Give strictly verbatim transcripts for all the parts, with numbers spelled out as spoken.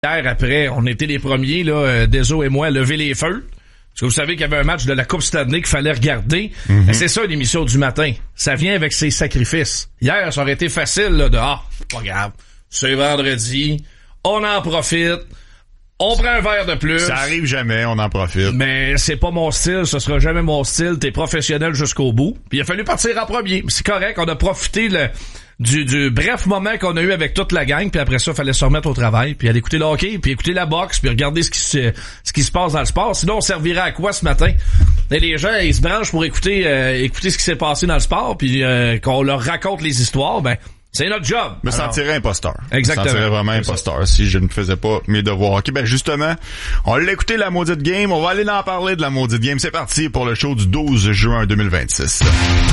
Hier, après, on était les premiers, là, euh, Deso et moi, à lever les feux. Parce que vous savez qu'il y avait un match de la Coupe Stanley qu'il fallait regarder. Mm-hmm. Et c'est ça, l'émission du matin. Ça vient avec ses sacrifices. Hier, ça aurait été facile, là, de « Ah, pas grave, c'est vendredi, on en profite, on prend un verre de plus. » Ça arrive jamais, on en profite. Mais c'est pas mon style, ce sera jamais mon style. T'es professionnel jusqu'au bout. Puis il a fallu partir en premier. C'est correct, on a profité le... Du, du bref moment qu'on a eu avec toute la gang, puis après ça, il fallait se remettre au travail, puis aller écouter le hockey, puis écouter la boxe, puis regarder ce qui se, ce qui se passe dans le sport. Sinon, on servirait à quoi ce matin? Et les gens, ils se branchent pour écouter euh, écouter ce qui s'est passé dans le sport, puis euh, qu'on leur raconte les histoires, ben c'est notre job. Me sentirais imposteur. Exactement. Me sentirais vraiment imposteur si je ne faisais pas mes devoirs. Ok, ben justement, on l'a écouté la maudite game, on va aller en parler de la maudite game. C'est parti pour le show du douze juin deux mille vingt-six.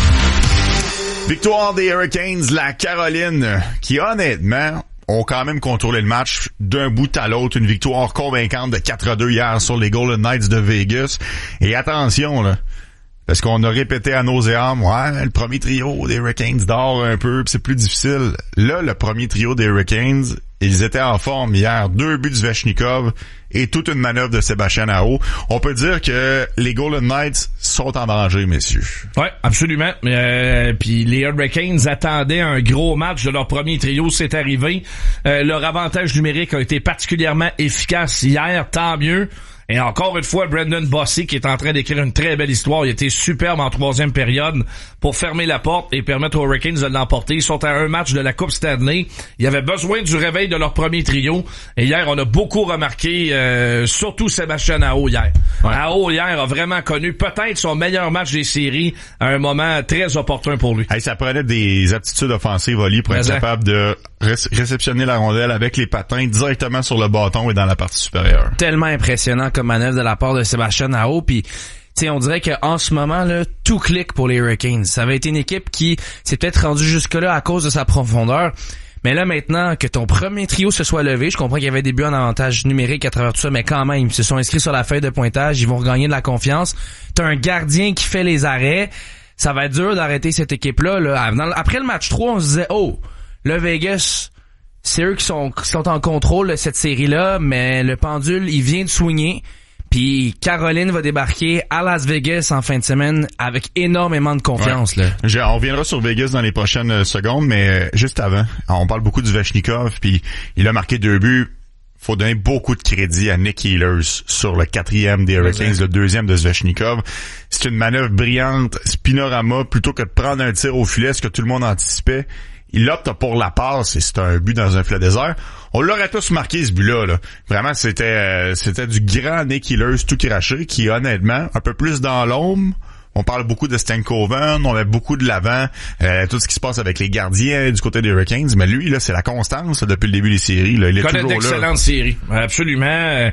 Victoire des Hurricanes, la Caroline, qui honnêtement ont quand même contrôlé le match d'un bout à l'autre. Une victoire convaincante de quatre à deux hier sur les Golden Knights de Vegas. Et attention, là, parce qu'on a répété à nauséam, ouais, le premier trio des Hurricanes dort un peu, pis c'est plus difficile. Là, le premier trio des Hurricanes, ils étaient en forme hier. Deux buts de Svechnikov et toute une manœuvre de Sébastien Aho. On peut dire que les Golden Knights sont en danger, messieurs. Ouais, absolument. Euh, puis les Hurricanes attendaient un gros match de leur premier trio. C'est arrivé. Euh, leur avantage numérique a été particulièrement efficace hier. Tant mieux. Et encore une fois, Brendan Bossy, qui est en train d'écrire une très belle histoire. Il était superbe en troisième période pour fermer la porte et permettre aux Hurricanes de l'emporter. Ils sont à un match de la Coupe Stanley. Il y avait besoin du réveil de leur premier trio. Et hier, on a beaucoup remarqué, euh, surtout Sébastien Aho hier. Ouais. Aho hier a vraiment connu peut-être son meilleur match des séries à un moment très opportun pour lui. Hey, ça prenait des aptitudes offensives, Oli, pour être capable de ré- réceptionner la rondelle avec les patins directement sur le bâton et dans la partie supérieure. Tellement impressionnant comme manœuvre de la part de Sébastien Aho, puis t'sais, on dirait qu'en ce moment là, tout clique pour les Hurricanes. Ça avait été une équipe qui s'est peut-être rendue jusque-là à cause de sa profondeur, mais là maintenant que ton premier trio se soit levé, je comprends qu'il y avait des buts en avantage numérique à travers tout ça, mais quand même, ils se sont inscrits sur la feuille de pointage, ils vont regagner de la confiance. T'as un gardien qui fait les arrêts, ça va être dur d'arrêter cette équipe-là. Là. Après le match trois, on se disait, oh, le Vegas, c'est eux qui sont, qui sont en contrôle de cette série-là, mais le pendule, il vient de swinguer. Puis Caroline va débarquer à Las Vegas en fin de semaine avec énormément de confiance. Ouais. Là. Je, on reviendra sur Vegas dans les prochaines secondes, mais juste avant, on parle beaucoup du Svechnikov, puis il a marqué deux buts. Faut donner beaucoup de crédit à Nick Ehlers sur le quatrième des Hurricanes, le deuxième de Svechnikov. C'est une manœuvre brillante, spinorama, plutôt que de prendre un tir au filet, ce que tout le monde anticipait. Il opte pour la passe et c'est un but dans un filet désert. On l'aurait tous marqué ce but-là. Là. Vraiment, c'était euh, c'était du grand Nick Ehlers tout craché qui, honnêtement, un peu plus dans l'ombre. On parle beaucoup de Stankoven, on met beaucoup de l'avant, euh, tout ce qui se passe avec les gardiens du côté des Hurricanes. Mais lui, là, c'est la constance là, depuis le début des séries. Là. Il est connaît toujours là. d'excellentes séries, absolument. Euh,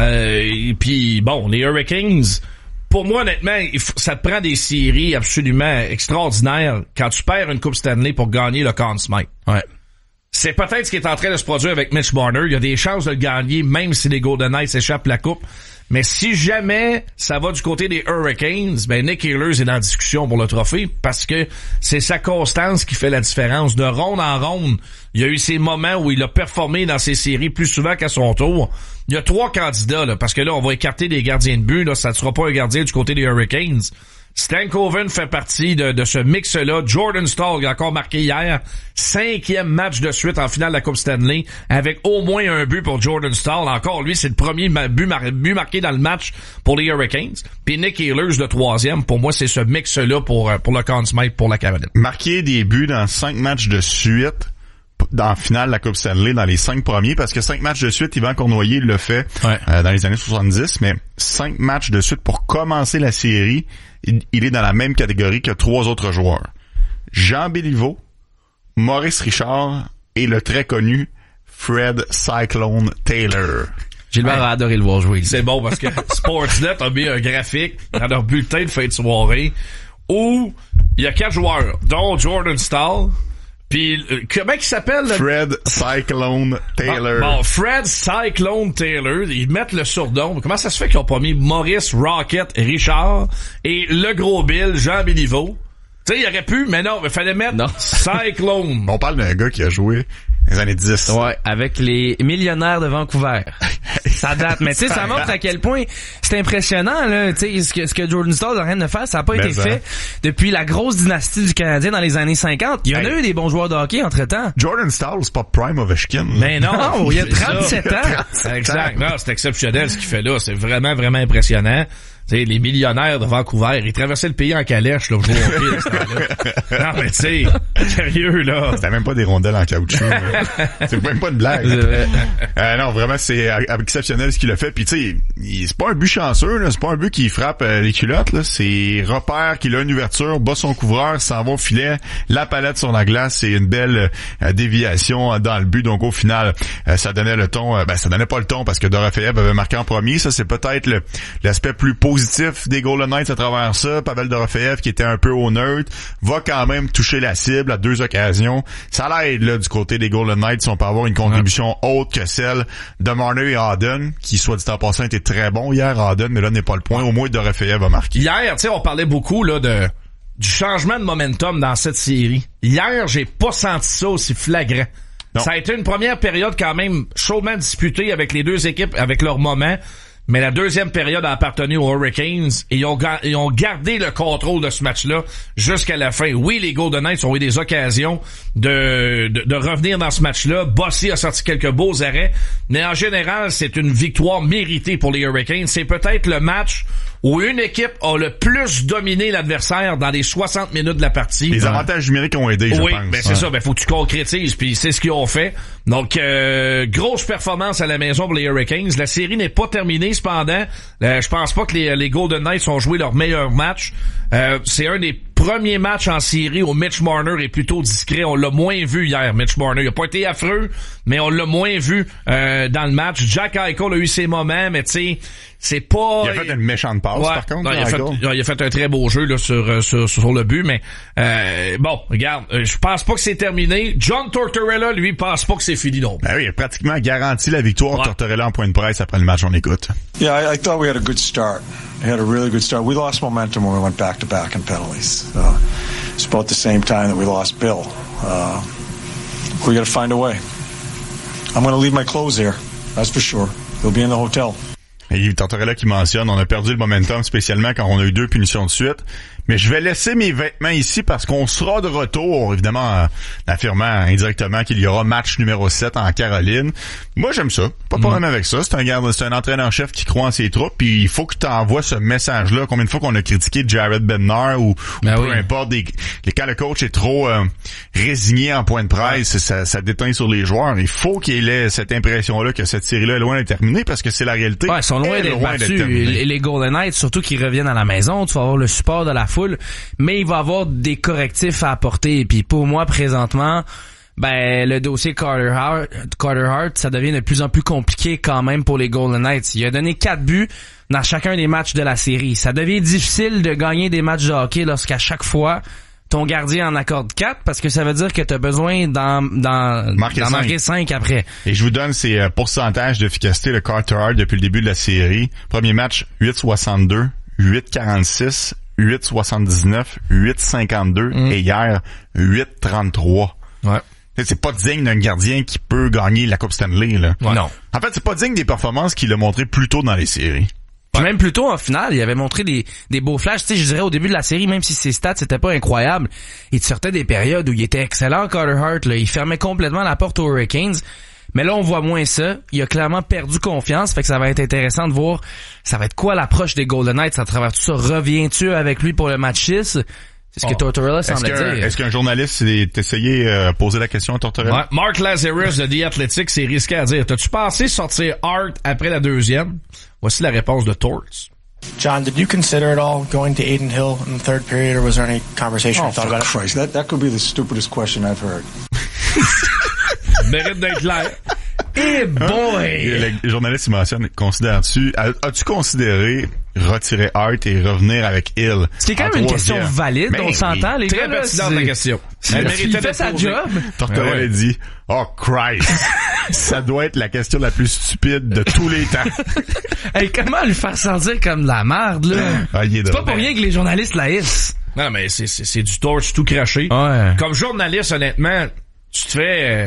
et puis, bon, les Hurricanes... Pour moi, honnêtement, il faut, ça te prend des séries absolument extraordinaires quand tu perds une Coupe Stanley pour gagner le Conn Smythe. Ouais. C'est peut-être ce qui est en train de se produire avec Mitch Marner. Il y a des chances de le gagner, même si les Golden Knights échappent la Coupe. Mais si jamais ça va du côté des Hurricanes, ben Nick Ehlers est dans la discussion pour le trophée parce que c'est sa constance qui fait la différence. De ronde en ronde, il y a eu ces moments où il a performé dans ses séries plus souvent qu'à son tour. Il y a trois candidats, là, parce que là, on va écarter des gardiens de but. Là, ça ne sera pas un gardien du côté des Hurricanes. Stankoven fait partie de, de ce mix-là. Jordan Staal a encore marqué hier. Cinquième match de suite en finale de la Coupe Stanley avec au moins un but pour Jordan Staal. Encore, lui, c'est le premier but, mar- but marqué dans le match pour les Hurricanes. Puis Nick Ehlers, le troisième. Pour moi, c'est ce mix-là pour, pour le Conn Smythe pour la Caroline. Marquer des buts dans cinq matchs de suite dans la finale de la Coupe Stanley, dans les cinq premiers, parce que cinq matchs de suite, Yvan Cournoyer le fait ouais. euh, dans les années soixante-dix, mais cinq matchs de suite pour commencer la série, il, il est dans la même catégorie que trois autres joueurs. Jean Béliveau, Maurice Richard et le très connu Fred Cyclone Taylor. Gilbert a adoré le voir jouer. C'est bon parce que Sportsnet a mis un graphique dans leur bulletin de fin de soirée où il y a quatre joueurs, dont Jordan Staal. Puis, euh, comment il s'appelle? Le... Fred Cyclone Taylor. Bon, bon, Fred Cyclone Taylor, ils mettent le surnom. Comment ça se fait qu'ils ont pas mis Maurice Rocket Richard et le gros Bill, Jean Béliveau? Tu sais, il aurait pu, mais non, il fallait mettre non. Cyclone. On parle d'un gars qui a joué Les années dix. Ouais, avec les millionnaires de Vancouver. Ça date, mais tu sais, ça montre à quel point c'est impressionnant, là. Tu sais, ce que, ce que Jordan Staal est en train de faire, ça n'a pas Mais été ça. fait depuis la grosse dynastie du Canadien dans les années cinquante. Il y en a Hey. eu des bons joueurs de hockey entre-temps. Jordan Staal, c'est pas Prime Ovechkin. Mais non, Non, il y a c'est ça. trente-sept ans. Exact. Non, c'est exceptionnel ce qu'il fait là. C'est vraiment, vraiment impressionnant. Tu sais, les millionnaires de Vancouver, ils traversaient le pays en calèche, là, pour jouer au hockey, à ce temps-là. Non, mais tu sais, sérieux, là. C'était même pas des rondelles en caoutchouc. là. C'est même pas une blague. Euh, non, vraiment, c'est exceptionnel ce qu'il a fait. Puis tu sais, il- c'est pas un but chanceux, là. C'est pas un but qui frappe euh, les culottes, là. C'est repère qu'il a une ouverture, bat son couvreur, s'en va au filet, la palette sur la glace, c'est une belle euh, déviation euh, dans le but. Donc au final, euh, ça donnait le ton. Euh, ben ça donnait pas le ton parce que Dorofeyev avait marqué en premier. Ça, c'est peut-être le- l'aspect plus positif des Golden Knights à travers ça. Pavel Dorofeyev, qui était un peu au neutre, va quand même toucher la cible à deux occasions. Ça l'aide là du côté des Golden Knights si on peut avoir une contribution autre que celle de Marner et Howden, qui, soit dit en passant, était très bon hier, Howden, mais là n'est pas le point. Au moins, Dorofeyev a marqué. Hier, tu sais, on parlait beaucoup, là, de, du changement de momentum dans cette série. Hier, j'ai pas senti ça aussi flagrant. Non. Ça a été une première période quand même chaudement disputée avec les deux équipes, avec leur moment. Mais la deuxième période a appartenu aux Hurricanes et ils ont, ga- ils ont gardé le contrôle de ce match-là jusqu'à la fin. Oui, les Golden Knights ont eu des occasions de, de, de revenir dans ce match-là. Bossy a sorti quelques beaux arrêts. Mais en général, c'est une victoire méritée pour les Hurricanes. C'est peut-être le match où une équipe a le plus dominé l'adversaire dans les soixante minutes de la partie. Les avantages numériques ont aidé, je Oui, pense. ben c'est Ouais. ça. Ben faut que tu concrétises, puis c'est ce qu'ils ont fait. Donc euh, grosse performance à la maison pour les Hurricanes. La série n'est pas terminée cependant. Euh, je pense pas que les, les Golden Knights ont joué leur meilleur match. Euh, c'est un des premiers matchs en série où Mitch Marner est plutôt discret. On l'a moins vu hier, Mitch Marner. Il a pas été affreux, mais on l'a moins vu euh, dans le match. Jack Eichel a eu ses moments, mais tu sais, c'est pas... Il a fait une méchante passe, Ouais. par contre. Non, il, a fait, Eichel. il a fait un très beau jeu là, sur, euh, sur, sur le but, mais euh, bon, regarde, euh, je pense pas que c'est terminé. John Tortorella, lui, pense pas que c'est fini non plus. Ben oui, il a pratiquement garanti la victoire. Ouais. Tortorella en point de presse après le match, on écoute. Yeah, I, I thought we had a good start. We had a really good start. We lost momentum when we went back to back in penalties. Uh, it's about the same time that we lost Bill. Uh, we got to find a way. I'm going to leave my clothes here. That's for sure. They'll be in the hotel. Et Tortorella qui mentionne, on a perdu le momentum, spécialement quand on a eu deux punitions de suite. Mais je vais laisser mes vêtements ici parce qu'on sera de retour, évidemment, euh, affirmant indirectement qu'il y aura match numéro sept en Caroline. Moi, j'aime ça. Pas de problème avec ça. C'est un garde, c'est un entraîneur-chef qui croit en ses troupes, puis il faut que tu envoies ce message-là. Combien de fois qu'on a critiqué Jared Bednar ou, Ben ou oui. peu importe, des, les, quand le coach est trop euh, résigné en point de presse, ça, ça déteint sur les joueurs. Il faut qu'il ait cette impression-là que cette série-là est loin d'être terminée parce que c'est la réalité. Ouais, ils sont loin Elle est d'être loin battus. terminée. Les, les Golden Knights, surtout qu'ils reviennent à la maison, tu vas avoir le support de la foule, mais il va y avoir des correctifs à apporter. Puis pour moi, présentement, ben le dossier Carter Hart, Carter Hart, ça devient de plus en plus compliqué quand même pour les Golden Knights. Il a donné quatre buts dans chacun des matchs de la série. Ça devient difficile de gagner des matchs de hockey lorsqu'à chaque fois ton gardien en accorde quatre, parce que ça veut dire que tu as besoin d'en, d'en, Marquer d'en cinq. marquer cinq après. Et je vous donne ces euh, pourcentages d'efficacité de Carter Hart depuis le début de la série. Premier match, huit soixante-deux, huit quarante-six, huit soixante-dix-neuf, huit cinquante-deux Mm. et hier, huit trente-trois. Ouais. C'est pas digne d'un gardien qui peut gagner la Coupe Stanley, là. Ouais. Non. En fait, c'est pas digne des performances qu'il a montrées plus tôt dans les séries. Puis même plus tôt en finale, il avait montré des, des beaux flashs. Tu sais, je dirais au début de la série, même si ses stats c'était pas incroyable, il te sortait des périodes où il était excellent, Carter Hart. Là, il fermait complètement la porte aux Hurricanes. Mais là, on voit moins ça. Il a clairement perdu confiance. Fait que ça va être intéressant de voir ça va être quoi l'approche des Golden Knights à travers tout ça. Reviens-tu avec lui pour le match six? C'est ce que Oh. Tortorella Est-ce semble qu'un, dire. est-ce qu'un journaliste s'est essayé euh, poser la question à Tortorella? Ouais. Mark Lazarus de The Athletic s'est risqué à dire, t'as-tu pensé sortir Hart après la deuxième? Voici la réponse de Torts. John, did you consider at all going to Aiden Hill in the third period, or was there any conversation Oh, you thought for about it? Christ. That, that could be the stupidest question I've heard. Mérite d'être clair. Eh Et boy! le journaliste il mentionne, considères-tu, as- as-tu considéré retirer Hart et revenir avec Hill? C'est quand en même une question troisième? valide, Mais on oui. s'entend, les Très gars. là, pertinente c'est- la question. Elle Il méritait fait d'être sa posée. job. Tortorella Ouais, ouais. dit, oh Christ, ça doit être la question la plus stupide de tous les temps. Hey, comment le faire sentir comme de la merde, là? Ah, il est C'est pas drôle. pour rien que les journalistes la haïssent. Non, mais c'est, c'est, c'est du torch tout craché. Ouais. Comme journaliste, honnêtement, tu te fais... euh,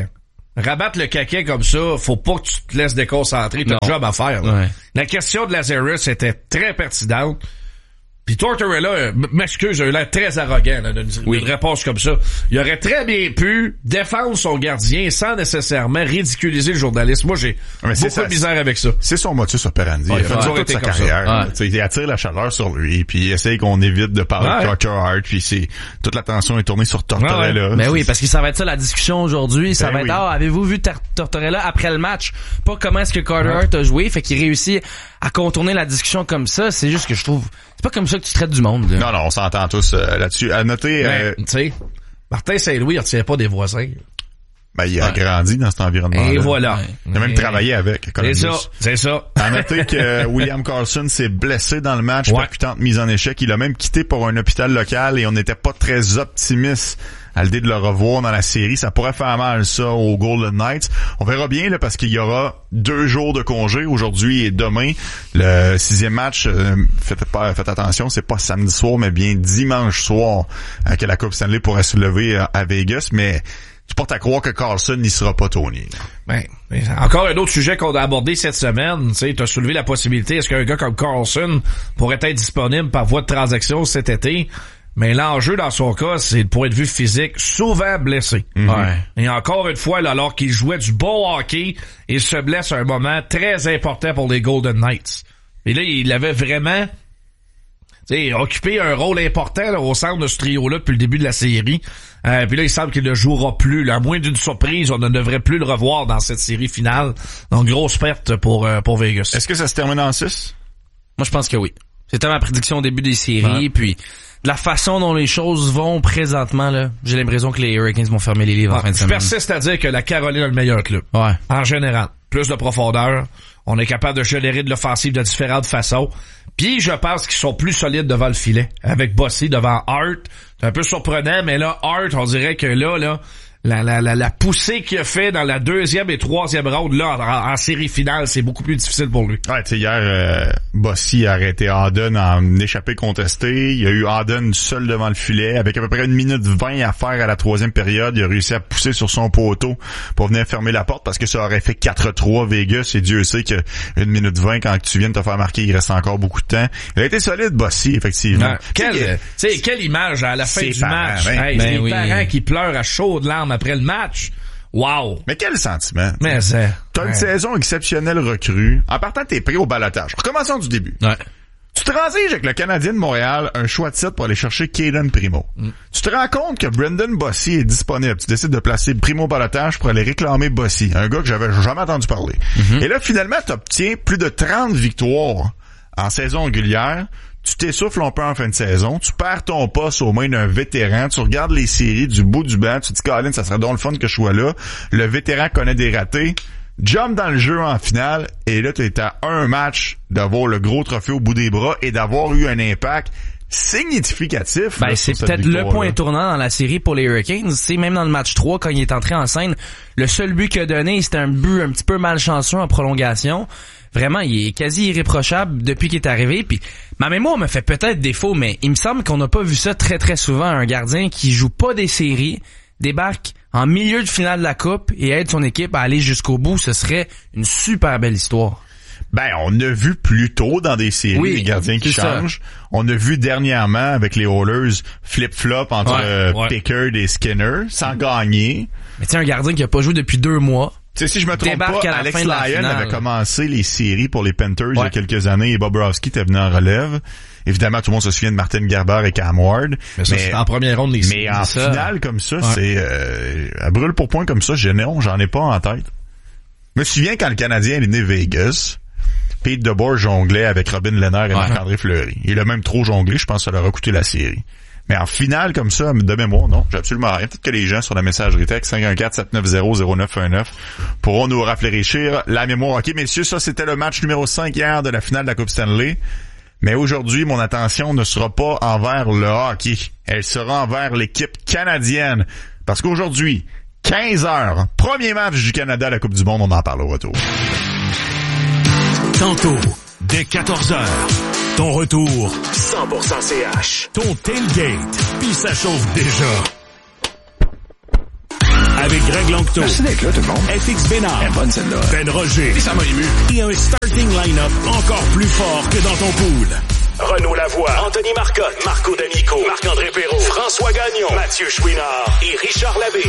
Rabattre le caquet comme ça, faut pas que tu te laisses déconcentrer, t'as un job à faire. Ouais. La question de Lazarus était très pertinente. Puis Tortorella, m'excuse, il a eu l'air très arrogant là, d'une oui. une réponse comme ça. Il aurait très bien pu défendre son gardien sans nécessairement ridiculiser le journaliste. Moi, j'ai mais beaucoup ça, de misère avec ça. C'est son motus operandi. Ouais, il a fait ouais, toute sa comme carrière. Ouais. Il attire la chaleur sur lui, puis il essaye qu'on évite de parler ouais. de Carter Hart, puis c'est toute l'attention est tournée sur Tortorella. Ouais. Ben oui, parce que ça va être ça la discussion aujourd'hui. Ça ben va être oui. ah, avez-vous vu Tar- Tortorella après le match? Pas comment est-ce que Carter ouais. Hart a joué, fait qu'il réussit à contourner la discussion comme ça. C'est juste que je trouve c'est pas comme ça que tu traites du monde. Là. Non, non, on s'entend tous euh, là-dessus. À noter, Ben, euh, tu sais, Martin Saint-Louis, il retient pas des voisins. ben, il a ouais. grandi dans cet environnement. Et voilà. Ouais. Il a même Et... travaillé avec. C'est Columbus. ça, c'est ça. À noter que William Karlsson s'est blessé dans le match, Ouais. percutante mise en échec. Il a même quitté pour un hôpital local et on n'était pas très optimiste à l'idée de le revoir dans la série. Ça pourrait faire mal, ça, aux Golden Knights. On verra bien, là, parce qu'il y aura deux jours de congé, aujourd'hui et demain. Le sixième match, euh, faites pas, faites attention, c'est pas samedi soir, mais bien dimanche soir euh, que la Coupe Stanley pourrait se lever euh, à Vegas, mais tu portes à croire que Karlsson n'y sera pas, Tony. Ben, encore un autre sujet qu'on a abordé cette semaine, tu sais, t'as soulevé la possibilité, est-ce qu'un gars comme Karlsson pourrait être disponible par voie de transaction cet été? Mais l'enjeu dans son cas, c'est le point de vue physique, souvent blessé. Mm-hmm. Ouais. Et encore une fois, là, alors qu'il jouait du beau hockey, il se blesse à un moment très important pour les Golden Knights. Et là, il avait vraiment t'sais, occupé un rôle important là, au centre de ce trio-là depuis le début de la série. Euh, puis là, il semble qu'il ne jouera plus. Là, à moins d'une surprise, on ne devrait plus le revoir dans cette série finale. Donc, grosse perte pour, euh, pour Vegas. Est-ce que ça se termine en six? Moi, je pense que oui. C'était ma prédiction au début des séries, ouais. puis de la façon dont les choses vont présentement, là, j'ai l'impression que les Hurricanes vont fermer les livres Ouais, en fin de je semaine. persiste à dire que la Caroline a le meilleur club. Ouais. En général. Plus de profondeur. On est capable de générer de l'offensive de différentes façons. Puis, je pense qu'ils sont plus solides devant le filet. Avec Bossy devant Hart. C'est un peu surprenant, mais là, Hart, on dirait que là, là, la, la, la, la poussée qu'il a fait dans la deuxième et troisième ronde, là, en, en série finale, c'est beaucoup plus difficile pour lui. Ouais, tu sais, hier, euh, Bossy a arrêté Auden en échappé contesté. Il y a eu Auden seul devant le filet. Avec à peu près une minute vingt à faire à la troisième période, il a réussi à pousser sur son poteau pour venir fermer la porte parce que ça aurait fait quatre trois Vegas et Dieu sait que une minute vingt, quand tu viens de te faire marquer, il reste encore beaucoup de temps. Il a été solide, Bossy, effectivement. Ouais. Quelle, T'sais, tu sais, quelle image à la fin Ses du parents, match. ben, hey, ben les oui. parents qui pleurent à chaudes larmes après le match. Wow! Mais quel sentiment. Mais c'est... T'as une ouais. saison exceptionnelle recrue. En partant, t'es pris au balotage. Recommençons du début. Ouais. Tu transiges avec le Canadien de Montréal un choix de titre pour aller chercher Caden Primo. Mm. Tu te rends compte que Brendan Bossy est disponible. Tu décides de placer Primo balotage pour aller réclamer Bossy, un gars que j'avais jamais entendu parler. Mm-hmm. Et là, finalement, tu obtiens plus de trente victoires en saison régulière. Tu t'essouffles un peu en fin de saison, tu perds ton poste aux mains d'un vétéran, tu regardes les séries du bout du banc, tu te dis, Colin, ça serait donc le fun que je sois là. Le vétéran connaît des ratés. Jump dans le jeu en finale, et là, tu es à un match d'avoir le gros trophée au bout des bras et d'avoir eu un impact significatif. Ben, là, c'est sur cette peut-être le victoire-là. point tournant dans la série pour les Hurricanes. C'est même dans le match trois, quand il est entré en scène, le seul but qu'il a donné, c'était un but un petit peu malchanceux en prolongation. Vraiment, il est quasi irréprochable depuis qu'il est arrivé. Puis ma mémoire me fait peut-être défaut, mais il me semble qu'on n'a pas vu ça très très souvent. Un gardien qui joue pas des séries, débarque en milieu de finale de la Coupe et aide son équipe à aller jusqu'au bout. Ce serait une super belle histoire. Ben, on a vu plus tôt dans des séries Oui, les gardiens qui c'est ça. changent. On a vu dernièrement avec les Oilers flip-flop entre Ouais, euh, ouais. Pickard et Skinner sans gagner. Mais tu sais, un gardien qui a pas joué depuis deux mois. Tu sais, si je me trompe Débarque pas, à la Alex fin de la Lyon finale. avait commencé les séries pour les Panthers il y Ouais. a quelques années et Bobrovsky était venu en relève. Évidemment, tout le monde se souvient de Martin Gerber et Cam Ward. Mais ça, c'est en première ronde des mais séries. en c'est ça. finale comme ça, Ouais. c'est euh, à brûle pour point comme ça, je non, j'en ai pas en tête. Je me souviens quand le Canadien est né Vegas, Pete DeBoer jonglait avec Robin Lehner et Ouais. Marc-André Fleury. Il a même trop jonglé, je pense que ça leur a coûté la série. Mais en finale comme ça, de mémoire, non, j'ai absolument rien. Peut-être que les gens sur la messagerie texte cinq un quatre sept neuf zéro zéro neuf un neuf pourront nous rafraîchir la mémoire. OK, messieurs, ça c'était le match numéro cinq hier de la finale de la Coupe Stanley. Mais aujourd'hui, mon attention ne sera pas envers le hockey. Elle sera envers l'équipe canadienne. Parce qu'aujourd'hui, quinze heures, premier match du Canada à la Coupe du Monde, on en parle au retour. Tantôt, dès quatorze heures, ton retour cent pour cent C H. Ton tailgate, puis ça chauffe déjà. avec Greg Longto. Merci d'être là, tout le monde. F X Bénard. Elle est bonne, celle-là. Ben Roger. Et ça m'a ému. Et un starting line-up encore plus fort que dans ton pool. Renaud Lavoie, Anthony Marcotte, Marco D'Amico, Marc-André Perrault, François Gagnon, Mathieu Chouinard et Richard Labbé.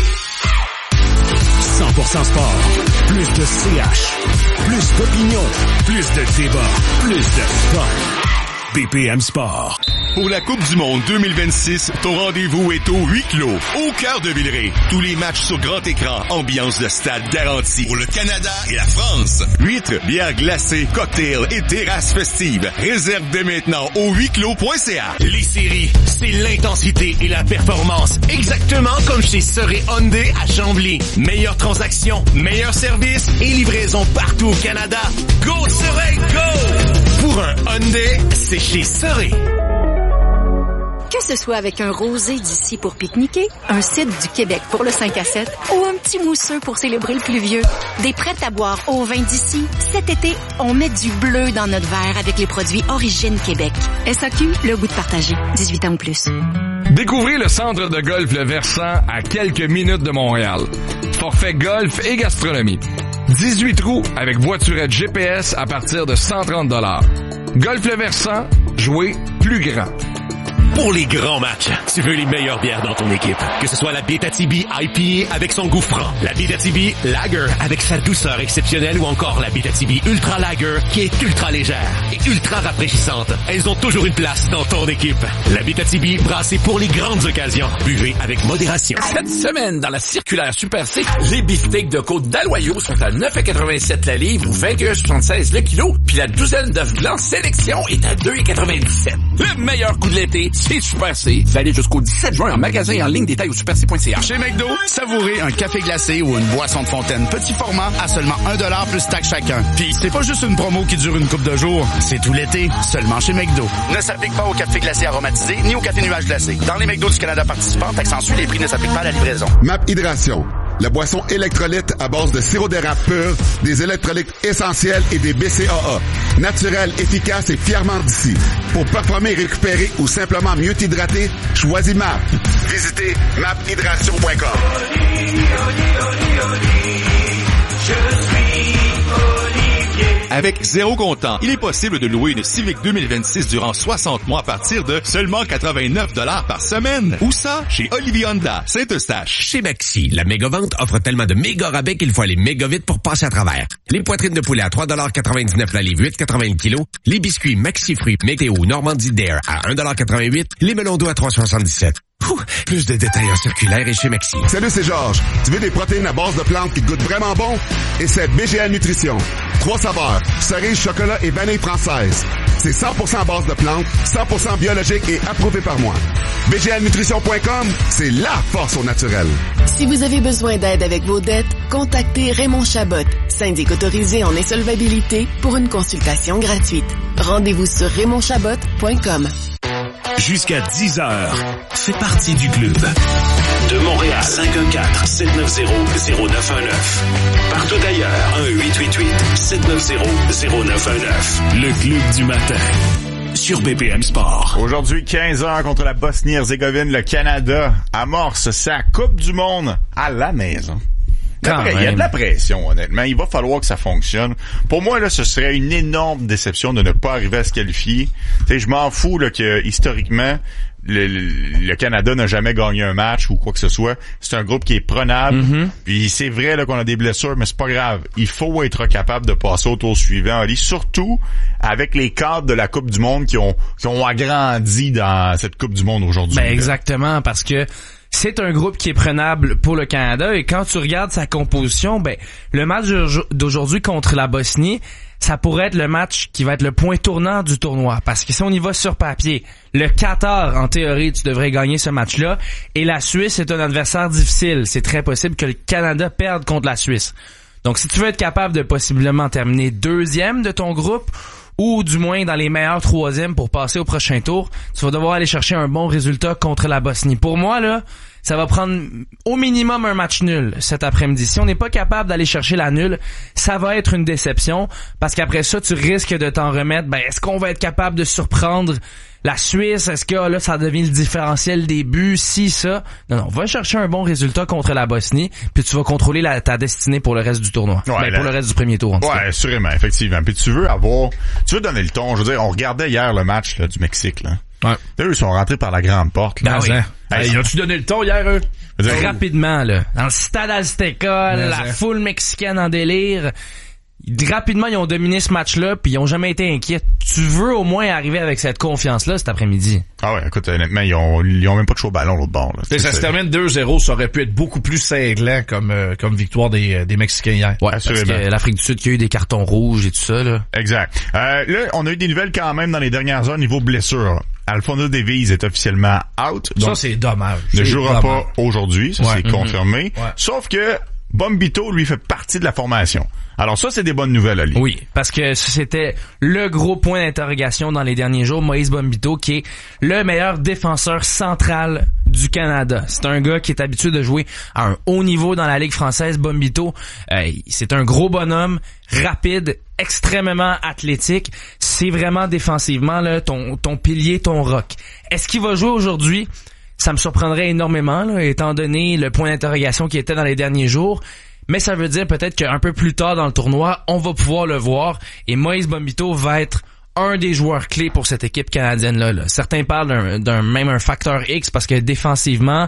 cent pour cent sport. Plus de C H. Plus d'opinion. Plus de débat. Plus de fun. B P M Sport. Pour la Coupe du Monde deux mille vingt-six, ton rendez-vous est au huis clos, au cœur de Villeray. Tous les matchs sur grand écran, ambiance de stade garantie. Pour le Canada et la France. Huîtres, bières glacées, cocktails et terrasses festives. Réserve dès maintenant au huis clos point c a. Les séries, c'est l'intensité et la performance. Exactement comme chez Serré Hyundai à Chambly. Meilleure transaction, meilleur service et livraison partout au Canada. Go Serré, go! Pour un Hyundai, c'est chez Serré. Que ce soit avec un rosé d'ici pour pique-niquer, un cidre du Québec pour le cinq à sept ou un petit mousseux pour célébrer le pluvieux, des prêts à boire au vin d'ici, cet été, on met du bleu dans notre verre avec les produits Origine Québec. S A Q, le goût de partager. dix-huit ans ou plus. Découvrez le centre de golf Le Versant à quelques minutes de Montréal. Forfait golf et gastronomie. dix-huit trous avec voiturette G P S à partir de cent trente dollars. Golf Le Versant, jouer plus grand. Pour les grands matchs, tu veux les meilleures bières dans ton équipe. Que ce soit la Bétatibi I P A avec son goût franc, la Bétatibi Lager avec sa douceur exceptionnelle ou encore la Bétatibi Ultra Lager qui est ultra légère et ultra rafraîchissante. Elles ont toujours une place dans ton équipe. La Bétatibi brassée pour les grandes occasions. Buvez avec modération. Cette semaine, dans la circulaire Super C, les beefsteaks de côte d'Aloyau sont à neuf quatre-vingt-sept la livre ou vingt et un soixante-seize le kilo, puis la douzaine d'œufs blancs sélection est à deux quatre-vingt-dix-sept. Le meilleur coup de l'été, c'est Super C. Valide jusqu'au dix-sept juin en magasin et en ligne, détail au super c point c a. Chez McDo, savourez un café glacé ou une boisson de fontaine petit format à seulement un dollar plus taxe chacun. Puis c'est pas juste une promo qui dure une couple de jours, c'est tout l'été, seulement chez McDo. Ne s'applique pas au café glacé aromatisé ni au café nuage glacé. Dans les McDo du Canada participants, taxe en sus, les prix ne s'appliquent pas à la livraison. Map Hydration, la boisson électrolyte à base de sirop d'érable pur, des électrolytes essentiels et des B C A A. Naturel, efficace et fièrement d'ici. Pour performer, récupérer ou simplement mieux t'hydrater, choisis Map. Visitez map hydration point com. Avec zéro comptant, il est possible de louer une Civic deux mille vingt-six durant soixante mois à partir de seulement quatre-vingt-neuf dollars par semaine. Où ça? Chez Olivier Honda, Saint-Eustache. Chez Maxi, la méga-vente offre tellement de méga rabais qu'il faut aller méga vite pour passer à travers. Les poitrines de poulet à trois quatre-vingt-dix-neuf la livre, huit quatre-vingts le kilo. Les biscuits Maxi Fruits Météo Normandie Dare à un quatre-vingt-huit. Les melons d'eau à trois soixante-dix-sept. Ouh, plus de détails en circulaire et chez Maxi. Salut, c'est Georges. Tu veux des protéines à base de plantes qui goûtent vraiment bon? Et c'est B G A Nutrition. Trois saveurs, cerise, chocolat et vanille française. C'est cent pour cent à base de plantes, cent pour cent biologique et approuvé par moi. B G A nutrition point com, c'est la force au naturel. Si vous avez besoin d'aide avec vos dettes, contactez Raymond Chabot, syndic autorisé en insolvabilité, pour une consultation gratuite. Rendez-vous sur raymond chabot point com. Jusqu'à dix heures, fais partie du club. De Montréal, cinq un quatre, sept neuf zéro, zéro neuf un neuf. Partout ailleurs, un huit huit huit, sept neuf zéro, zéro neuf un neuf. Le club du matin. Sur B P M Sport. Aujourd'hui, quinze heures contre la Bosnie-Herzégovine, le Canada amorce sa Coupe du Monde à la maison. Il y a de la pression, honnêtement. Il va falloir que ça fonctionne. Pour moi, là, ce serait une énorme déception de ne pas arriver à se qualifier. Tu sais, je m'en fous là que historiquement, le, le, le Canada n'a jamais gagné un match ou quoi que ce soit. C'est un groupe qui est prenable. Mm-hmm. Puis c'est vrai là qu'on a des blessures, mais c'est pas grave. Il faut être capable de passer au tour suivant, Ali. Surtout avec les cadres de la Coupe du Monde qui ont qui ont agrandi dans cette Coupe du Monde aujourd'hui. Ben exactement, parce que c'est un groupe qui est prenable pour le Canada et quand tu regardes sa composition, ben le match d'aujourd'hui contre la Bosnie, ça pourrait être le match qui va être le point tournant du tournoi. Parce que si on y va sur papier, le Qatar, en théorie, tu devrais gagner ce match-là. Et la Suisse est un adversaire difficile. C'est très possible que le Canada perde contre la Suisse. Donc si tu veux être capable de possiblement terminer deuxième de ton groupe, ou du moins dans les meilleurs troisièmes pour passer au prochain tour, tu vas devoir aller chercher un bon résultat contre la Bosnie. Pour moi, là, ça va prendre au minimum un match nul cet après-midi. Si on n'est pas capable d'aller chercher la nulle, ça va être une déception parce qu'après ça, tu risques de t'en remettre. Ben, est-ce qu'on va être capable de surprendre la Suisse? Est-ce que là, ça devient le différentiel des buts? Si, ça. Non, non, va chercher un bon résultat contre la Bosnie, puis tu vas contrôler la, ta destinée pour le reste du tournoi. Ouais, ben, la... pour le reste du premier tour, en tout ouais, cas. assurément, effectivement. Puis tu veux avoir, tu veux donner le ton. Je veux dire, on regardait hier le match là, du Mexique, là. Ouais. Eux, ils sont rentrés par la grande porte, là. Ah oui. Hey, hey, as-tu donné le ton hier, eux? Dire, rapidement, là. Dans le stade Azteca, Mais la ça. foule mexicaine en délire. Rapidement, ils ont dominé ce match-là, puis ils ont jamais été inquiets. Tu veux au moins arriver avec cette confiance-là cet après-midi. Ah ouais, écoute, honnêtement, ils ont, ils ont même pas de chaud ballon l'autre bord. Là. Ça c'est... se termine deux zéro, ça aurait pu être beaucoup plus cinglant comme euh, comme victoire des, des Mexicains hier. Ouais, parce que l'Afrique du Sud qui a eu des cartons rouges et tout ça, là. Exact. Euh, là, on a eu des nouvelles quand même dans les dernières heures niveau blessure. Alfonso Davies est officiellement out. Donc ça, c'est dommage. Ne c'est jouera dommage. pas aujourd'hui, ça ouais. c'est mm-hmm. confirmé. Ouais. Sauf que Bombito, lui, fait partie de la formation. Alors ça, c'est des bonnes nouvelles, Ali. Oui, parce que c'était le gros point d'interrogation dans les derniers jours. Moïse Bombito, qui est le meilleur défenseur central du Canada. C'est un gars qui est habitué de jouer à un haut niveau dans la Ligue française. Bombito, euh, c'est un gros bonhomme, rapide, extrêmement athlétique. C'est vraiment défensivement là, ton, ton pilier, ton roc. Est-ce qu'il va jouer aujourd'hui? Ça me surprendrait énormément, là, étant donné le point d'interrogation qui était dans les derniers jours. Mais ça veut dire peut-être qu'un peu plus tard dans le tournoi, on va pouvoir le voir. Et Moïse Bombito va être un des joueurs clés pour cette équipe canadienne-là. Là. Certains parlent d'un, d'un même un facteur X parce que défensivement,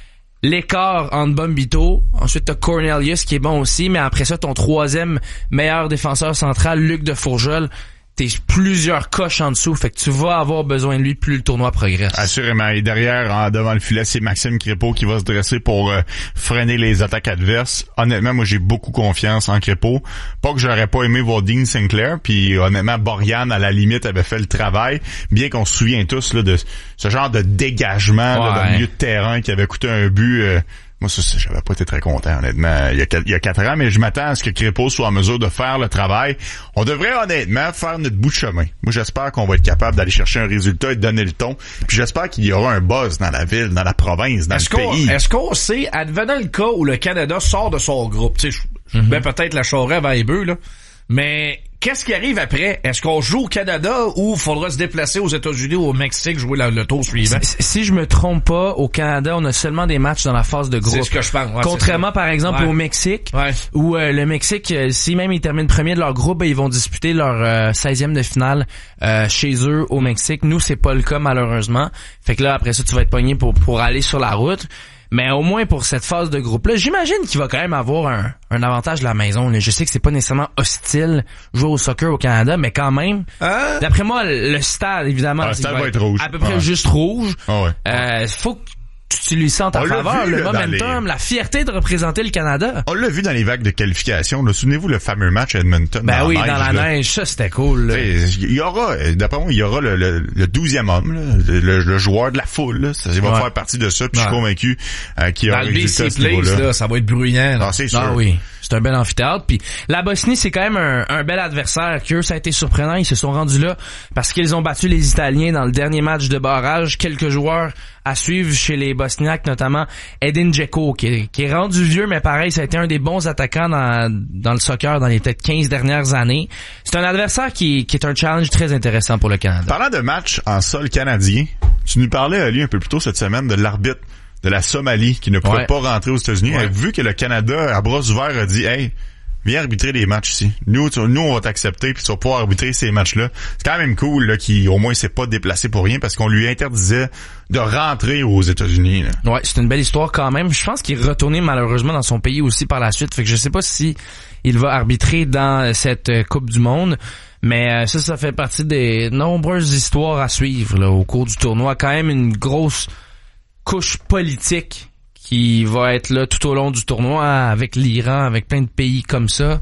l'écart entre Bombito, ensuite t'as Cornelius qui est bon aussi, mais après ça, ton troisième meilleur défenseur central, Luc de Fourgeul, t'es plusieurs coches en dessous, fait que tu vas avoir besoin de lui plus le tournoi progresse. Assurément. Et derrière, en devant le filet, c'est Maxime Crépeau qui va se dresser pour euh, freiner les attaques adverses. Honnêtement, moi, j'ai beaucoup confiance en Crépeau. Pas que j'aurais pas aimé voir Dean Sinclair, puis honnêtement, Borian, à la limite, avait fait le travail. Bien qu'on se souvient tous là, de ce genre de dégagement ouais. là, dans le milieu de terrain qui avait coûté un but... Euh, Moi, ça, ça, j'avais pas été très content, honnêtement, il y a, il y a quatre ans, mais je m'attends à ce que Crépeau soit en mesure de faire le travail. On devrait, honnêtement, faire notre bout de chemin. Moi, j'espère qu'on va être capable d'aller chercher un résultat et de donner le ton. Puis j'espère qu'il y aura un buzz dans la ville, dans la province, dans est-ce le qu'on, pays. Est-ce qu'on sait, advenant le cas où le Canada sort de son groupe, tu sais, je mm-hmm. ben peut-être la Charest avant les bœufs, là, mais... Qu'est-ce qui arrive après? Est-ce qu'on joue au Canada ou faudra se déplacer aux États-Unis ou au Mexique jouer la, le tour suivant? Si, si je me trompe pas, au Canada, on a seulement des matchs dans la phase de groupe. C'est ce que je pense. Ouais, contrairement, par exemple, ouais. au Mexique, ouais. où euh, le Mexique, euh, si même ils terminent premier de leur groupe, ben, ils vont disputer leur euh, seizième de finale euh, chez eux au Mexique. Nous, c'est pas le cas, malheureusement. Fait que là, après ça, tu vas être pogné pour, pour aller sur la route. Mais au moins pour cette phase de groupe-là, j'imagine qu'il va quand même avoir un, un avantage de la maison. Là. Je sais que c'est pas nécessairement hostile jouer au soccer au Canada, mais quand même, hein? D'après moi, le stade, évidemment, ah, le stade va, va être rouge. À peu près ouais. juste rouge. Ah ouais. Euh, faut que tu utilises ça en ta on faveur, vu, le là, momentum, les... la fierté de représenter le Canada. On l'a vu dans les vagues de qualification. Là. Souvenez-vous le fameux match à Edmonton. Ben dans oui, la neige, dans la là. neige, ça c'était cool. Il y aura, d'après moi, il y aura le, le, le douzième homme, là, le, le joueur de la foule. Là. Ça va ouais. faire partie de ça. Puis ouais. je suis convaincu euh, qu'il y aura un résultat à ce niveau-là. Là, ça va être bruyant. Ah, c'est sûr. Ah oui. C'est un bel amphithéâtre. Puis la Bosnie, c'est quand même un, un bel adversaire. Qu'eux, ça a été surprenant. Ils se sont rendus là parce qu'ils ont battu les Italiens dans le dernier match de barrage. Quelques joueurs à suivre chez les Bosniaques, notamment Edin Dzeko, qui est, qui est rendu vieux, mais pareil, ça a été un des bons attaquants dans, dans le soccer dans les peut-être quinze dernières années. C'est un adversaire qui, qui est un challenge très intéressant pour le Canada. Parlant de match en sol canadien, tu nous parlais, Ali, un peu plus tôt cette semaine de l'arbitre de la Somalie qui ne pouvait ouais. pas rentrer aux États-Unis. Ouais. Vu que le Canada, à bras ouverts, a dit « Hey, viens arbitrer les matchs ici. Nous, tu, nous on va t'accepter puis tu vas pouvoir arbitrer ces matchs-là. » C'est quand même cool là, qu'il au moins s'est pas déplacé pour rien parce qu'on lui interdisait de rentrer aux États-Unis. Là. Ouais, c'est une belle histoire quand même. Je pense qu'il est retourné malheureusement dans son pays aussi par la suite. Fait que je sais pas si il va arbitrer dans cette Coupe du Monde. Mais ça, ça fait partie des nombreuses histoires à suivre là, au cours du tournoi. Quand même une grosse couche politique qui va être là tout au long du tournoi avec l'Iran, avec plein de pays comme ça.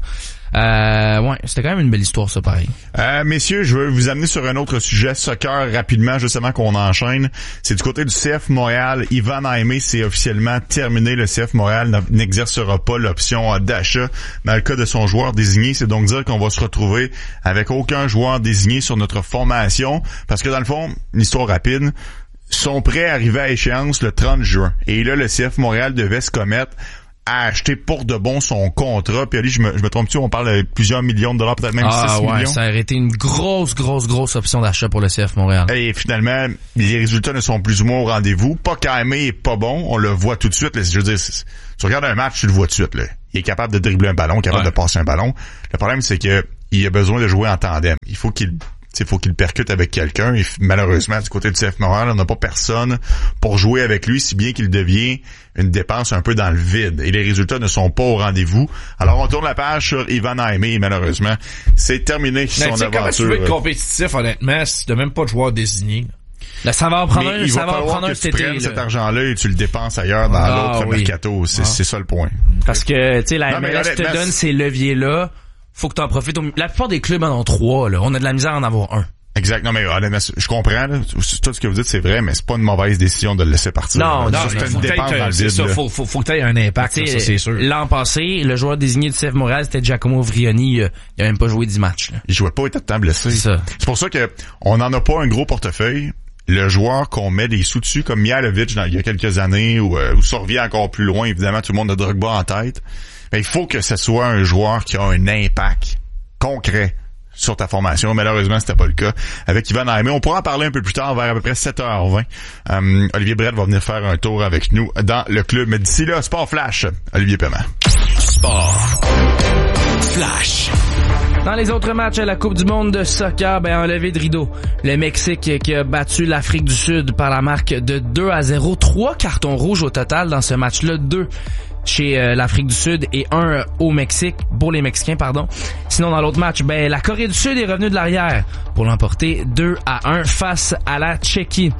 Euh, ouais, c'était quand même une belle histoire, ça, pareil. Euh, messieurs, je veux vous amener sur un autre sujet, soccer, rapidement, justement, qu'on enchaîne. C'est du côté du C F Montréal. Ivan Aimé, c'est officiellement terminé. Le C F Montréal n'exercera pas l'option d'achat dans le cas de son joueur désigné. C'est donc dire qu'on va se retrouver avec aucun joueur désigné sur notre formation. Parce que, dans le fond, une histoire rapide, sont prêts à arriver à échéance le trente juin. Et là, le C F Montréal devait se commettre à acheter pour de bon son contrat. Puis Ali, je me, je me trompe-tu, on parle de plusieurs millions de dollars, peut-être même ah, six ouais, millions. Ça aurait été une grosse, grosse, grosse option d'achat pour le C F Montréal. Et finalement, les résultats ne sont plus ou moins au rendez-vous. Pas Kaimé est pas bon, on le voit tout de suite. Là. Je veux dire, tu regardes un match, tu le vois tout de suite. Là. Il est capable de dribbler un ballon, capable ouais. de passer un ballon. Le problème, c'est que il a besoin de jouer en tandem. Il faut qu'il il faut qu'il percute avec quelqu'un. Et malheureusement, du côté du C F Montréal, on n'a pas personne pour jouer avec lui, si bien qu'il devient une dépense un peu dans le vide. Et les résultats ne sont pas au rendez-vous. Alors, on tourne la page sur Ivan Aimé, malheureusement. C'est terminé son aventure. Comment tu veux être compétitif, honnêtement, si tu n'as même pas de joueur désigné? Là, ça va en prendre Mais un, il ça va va en prendre un cet été. Tu prennes là. cet argent-là et tu le dépenses ailleurs dans ah, l'autre oui. mercato. C'est, ah. c'est ça le point. Parce que, tu sais, la non, M L S te donne ces leviers-là. Faut que tu en profites. La plupart des clubs en ont trois, là. On a de la misère à en avoir un. Exact. Non, mais honnêtement, je comprends, là. Tout ce que vous dites, c'est vrai, mais c'est pas une mauvaise décision de le laisser partir. Non, là. non, c'est une dépense dans le c'est vide. ça, faut, faut, faut que tu aies un impact, là, ça, c'est sûr. L'an passé, le joueur désigné du C F Montréal, c'était Giacomo Vrioni. Il a même pas joué dix matchs, là. Il jouait pas, il était tout le temps blessé. C'est ça. C'est pour ça que on n'en a pas un gros portefeuille. Le joueur qu'on met des sous dessus, comme Mihailovic dans, il y a quelques années, ou, euh, ou ça revient encore plus loin, évidemment, tout le monde a Drogba en tête. Mais il faut que ce soit un joueur qui a un impact concret sur ta formation. Malheureusement, c'était pas le cas avec Ivan Aimé. On pourra en parler un peu plus tard, vers à peu près sept heures vingt. Euh, Olivier Brett va venir faire un tour avec nous dans le club. Mais d'ici là, Sport Flash, Olivier Paiement. Sport Flash. Dans les autres matchs à la Coupe du monde de soccer, ben, un levé de rideau. Le Mexique qui a battu l'Afrique du Sud par la marque de deux à zéro. Trois cartons rouges au total dans ce match-là. Deux chez euh, l'Afrique du Sud et un euh, au Mexique, pour les Mexicains, pardon. Sinon, dans l'autre match, ben, la Corée du Sud est revenue de l'arrière pour l'emporter deux à un face à la Tchéquie.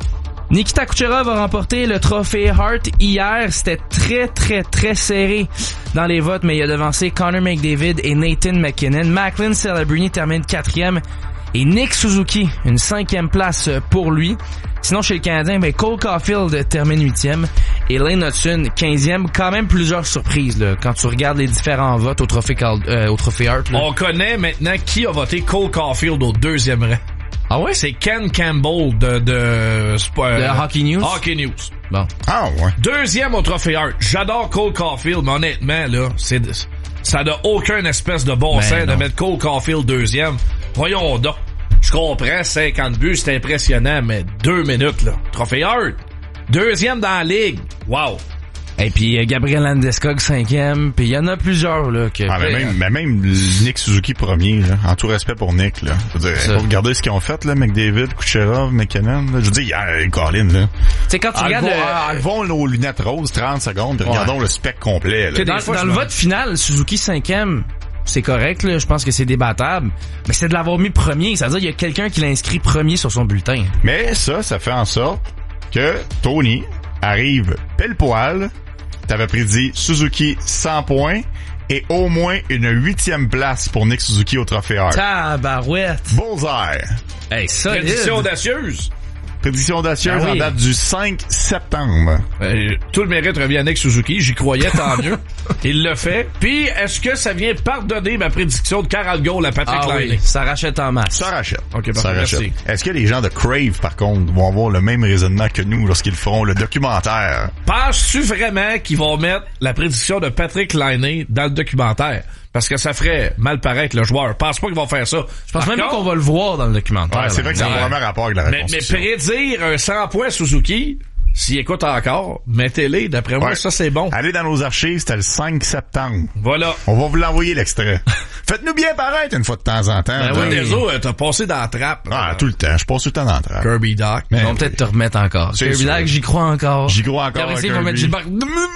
Nikita Kucherov a remporté le trophée Hart hier. C'était très, très, très serré dans les votes, mais il a devancé Connor McDavid et Nathan McKinnon. Macklin Celebrini termine quatrième et Nick Suzuki, une cinquième place pour lui. Sinon, chez le Canadien, ben, Cole Caulfield termine huitième et Lane Hudson quinzième. Quand même plusieurs surprises là, quand tu regardes les différents votes au trophée, euh, au trophée Hart. Là. On connaît maintenant qui a voté Cole Caulfield au deuxième rang. Ah ouais? C'est Ken Campbell de, de, de, de Hockey News. Hockey News. Bon. Ah ouais. Deuxième au trophée Hart. J'adore Cole Caulfield, mais honnêtement, là, c'est, ça n'a aucun espèce de bon ben sens de mettre Cole Caulfield deuxième. Voyons donc. Je comprends, cinquante buts, c'est impressionnant, mais deux minutes, là. Trophée Hart. Deuxième dans la ligue. Wow. Et puis euh, Gabriel Landeskog cinquième, puis il y en a plusieurs là que ah, mais même mais même Nick Suzuki premier là, en tout respect pour Nick là. Je veux dire, faut regarder ce qu'ils ont fait là, McDavid, Kucherov, McKinnon, là. Je veux dire, euh, Colin là. C'est quand tu enlevons, regardes le... enlevons nos lunettes roses trente secondes, puis ouais. regardons le spec complet là. Dans, dans le vote final, Suzuki cinquième. C'est correct, là. Je pense que c'est débattable. Mais c'est de l'avoir mis premier. C'est-à-dire qu'il y a quelqu'un qui l'a inscrit premier sur son bulletin. Mais ça, ça fait en sorte que Tony arrive pile poil. T'avais prédit Suzuki cent points et au moins une huitième place pour Nick Suzuki au trophée Hart. Tabarouette. Bullseye. Hey, solide. Prédiction audacieuse. Prédiction audacieuse ah oui. en date du cinq septembre. Euh, tout le mérite revient à Nick Suzuki. J'y croyais, tant mieux. Il l'a fait. Puis, est-ce que ça vient pardonner ma prédiction de quarante goals à Patrick ah Laine? Oui, ça rachète en masse. Ça rachète. OK, ça rachète. Merci. Est-ce que les gens de Crave, par contre, vont avoir le même raisonnement que nous lorsqu'ils feront le documentaire? Penses-tu vraiment qu'ils vont mettre la prédiction de Patrick Laine dans le documentaire? Parce que ça ferait mal paraître le joueur. Je pense pas qu'ils vont faire ça. Je pense même pas qu'on va le voir dans le documentaire. Ouais, c'est vrai que ça a vraiment rapport avec la réponse. Mais, mais prédire un cent points Suzuki, s'il écoute encore, mettez-les. D'après moi, ouais. ça, c'est bon. Allez dans nos archives, c'était le cinq septembre. Voilà. On va vous l'envoyer, l'extrait. Faites-nous bien paraître une fois de temps en temps. Ben oui, les autres, t'as passé dans la trappe. Ah, euh, tout le temps. Je passe tout le temps dans la trappe. Kirby Doc. Ils vont oui. peut-être te remettre encore. C'est Kirby Doc, j'y crois encore. J'y crois encore. Après, ils vont mettre Gilbert.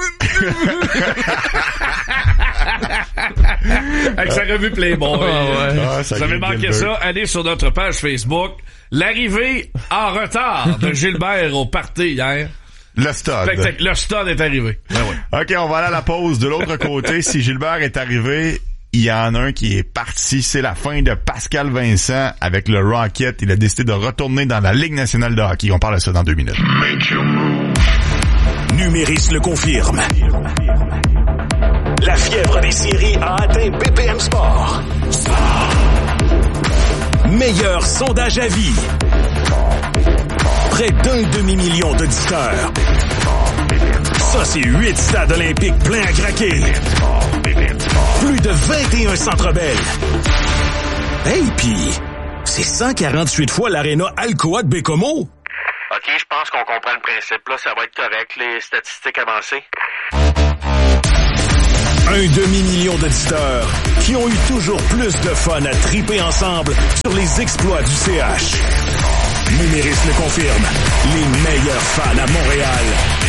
Avec sa revue Playboy. Oh, ouais. ah, ça Vous avez manqué ça, allez sur notre page Facebook. L'arrivée en retard de Gilbert au party hier. Le stade. Le stade est arrivé. Ben ouais. OK, on va aller à la pause. De l'autre côté, si Gilbert est arrivé, il y en a un qui est parti. C'est la fin de Pascal Vincent avec le Rocket. Il a décidé de retourner dans la Ligue nationale de hockey. On parle de ça dans deux minutes. Numéris le confirme. La fièvre des séries a atteint B P M Sport. Meilleur sondage à vie. près d'un demi-million d'auditeurs. Ça, c'est huit stades olympiques pleins à craquer. Plus de vingt et un Centre Bell. Hey, pis c'est cent quarante-huit fois l'aréna Alcoa de Bécomo. OK, je pense qu'on comprend le principe. Là, ça va être correct, les statistiques avancées. Un demi-million d'auditeurs qui ont eu toujours plus de fun à triper ensemble sur les exploits du C H. Numéris le confirme, les meilleurs fans à Montréal